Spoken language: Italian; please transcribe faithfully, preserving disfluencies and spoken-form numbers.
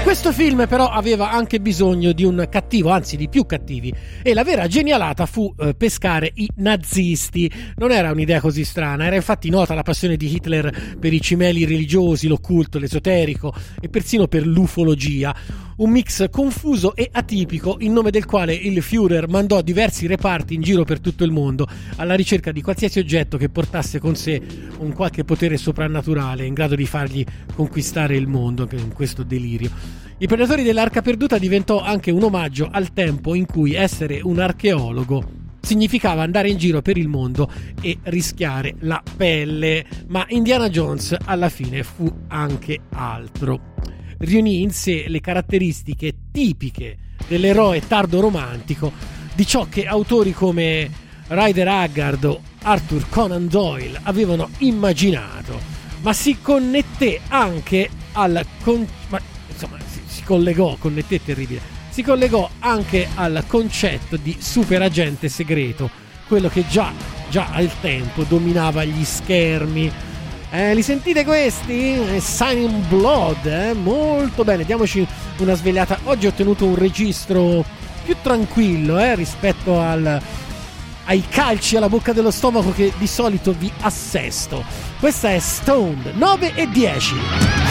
Questo film però aveva anche bisogno di un cattivo, anzi di più cattivi, e la vera genialata fu eh, pescare i nazisti. Non era un'idea così strana, era infatti nota la passione di Hitler per i cimeli religiosi, l'occulto, l'esoterico e persino per l'ufologia, un mix confuso e atipico in nome del quale il Führer mandò diversi reparti in giro per tutto il mondo alla ricerca di qualsiasi oggetto che portasse con sé un qualche potere soprannaturale in grado di fargli conquistare il mondo in questo delirio. I Predatori dell'Arca Perduta diventò anche un omaggio al tempo in cui essere un archeologo significava andare in giro per il mondo e rischiare la pelle, ma Indiana Jones alla fine fu anche altro. Riunì in sé le caratteristiche tipiche dell'eroe tardo romantico, di ciò che autori come Rider Haggard o Arthur Conan Doyle avevano immaginato, ma si connetté anche al con... ma, insomma si, si collegò, connetté terribile, si collegò anche al concetto di superagente segreto, quello che già, già al tempo dominava gli schermi. Eh, li sentite questi? Sign Blood, eh? Molto bene, diamoci una svegliata. Oggi ho ottenuto un registro più tranquillo eh, rispetto al, ai calci alla bocca dello stomaco che di solito vi assesto. Questa è Stoned, nove e dieci.